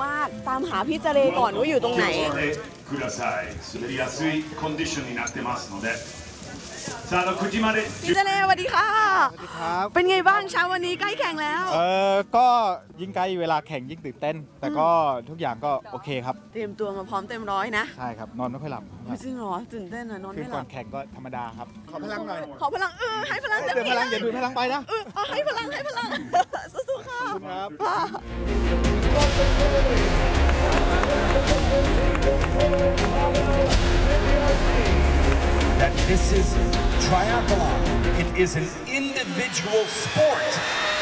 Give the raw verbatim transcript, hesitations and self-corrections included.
าษณ์ตามหาพี่เจเรก่อนว่าอยู่ตรงไหนพี่เจเรสวัสดีค่ะสวัสดีครับเป็นไงบ้างเช้าวันนี้ใกล้แข่งแล้วเออก็ยิ่งใกล้เวลาแข่งยิ่งตื่นเต้นแต่ก็ทุกอย่างก็โอเคครับเตรียมตัวมาพร้อมเต็มร้อยนะใช่ครับนอนไม่ค่อยหลับจริงเหรอตื่นเต้นอะนอนไม่หลับก่อนแข่งก็ธรรมดาครับขอพลังหน่อยขอพลังเออให้พลังเดี๋ยวพลังอย่าดูพลังไปนะเออให้พลังให้พลังสู้ๆค่ะครับ That this is triathlon. It is an individual sport.